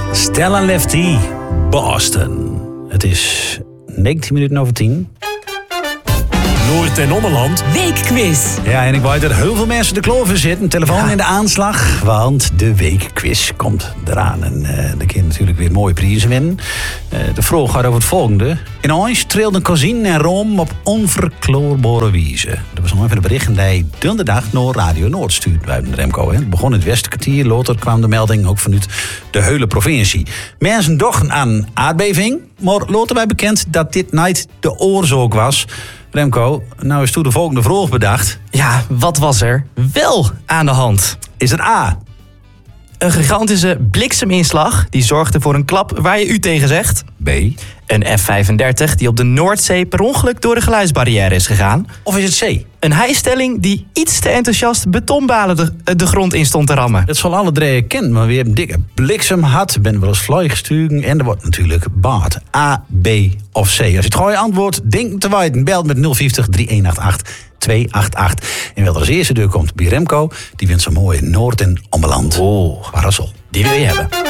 Stella Lefty, Boston. Het is 19 minuten over 10. Noord- en Ommeland Weekquiz. Ja, en ik weet dat heel veel mensen de kloven zitten. Telefoon in de aanslag, want de weekquiz komt eraan. En dan kun je natuurlijk weer mooie prijzen winnen. De vraag gaat over het volgende. In Orange trilden Cosine en Rome op onverkloorbare wijze. Dat was nog even de berichten die hij donderdag naar Radio Noord stuurde bij Remco. Het begon in het Westerkwartier, later kwam de melding ook vanuit de hele provincie. Mensen dachten aan aardbeving, maar later wij bekend dat dit niet de oorzaak was. Remco, nou is toen de volgende vraag bedacht. Ja, wat was er wel aan de hand? Is het A? Een gigantische blikseminslag die zorgde voor een klap waar je u tegen zegt. B? Een F-35 die op de Noordzee per ongeluk door de geluidsbarrière is gegaan. Of is het C? Een hijstelling die iets te enthousiast betonbalen de grond in stond te rammen. Het zal alle drie kennen, maar weer een dikke bliksem had. Ben wel eens vlug gestuurd en er wordt natuurlijk baat. A, B of C. Als je het goede antwoord denkt te weten, belt met 050 3188 288. En wel als eerste deur komt bij Remco. Die wint zo'n mooie Noord- en Ommeland. Oh, Parasol. die wil je hebben.